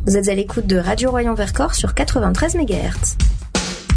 Vous êtes à l'écoute de Radio Royan Vercors sur 93 MHz.